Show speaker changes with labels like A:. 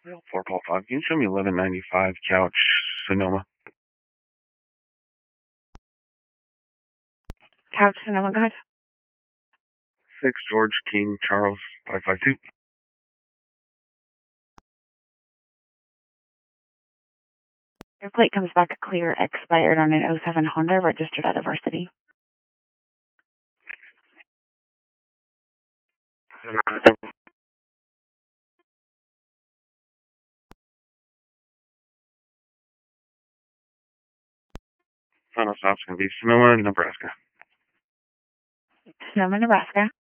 A: 4 call 5. Can you show me 1195 Couch, Sonoma?
B: Couch Sonoma, go ahead.
A: 6 George King Charles 552.
B: Your plate comes back clear, expired on an '07 Honda, registered out of our city.
A: Final stop's going to be Sonoma, Nebraska.
B: Sonoma, Nebraska.